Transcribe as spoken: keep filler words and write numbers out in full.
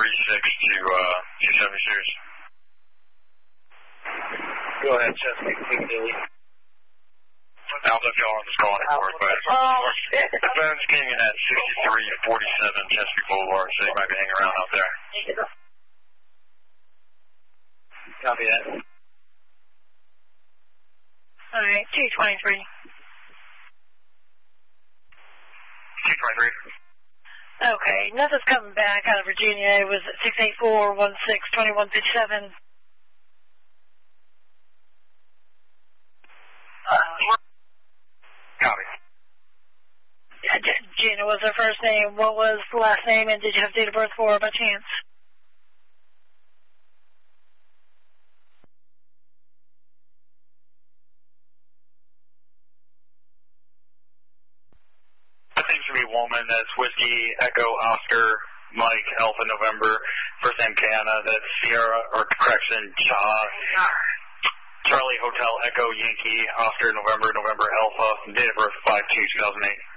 thirty-six to uh, two seventy-six. Go ahead, Chesapeake, Big Billy. Alpha, if y'all are on this call, report, but oh, shit. the phone's came in at sixty-three forty-seven Chesapeake Boulevard, so you might be hanging around out there. Copy that. All right, two twenty-three. two twenty-three. Okay, nothing's coming back out of Virginia. It was six eight four one six two one six seven. Uh, Copy. Gina was her first name. What was the last name, and did you have date of birth for her by chance? I think it should be woman. That's Whiskey Echo Oscar Mike Alpha November. First name Kiana. That's Sierra or correction Cha. Charlie Hotel Echo Yankee Oscar November November Alpha. Date of birth five two two thousand eight.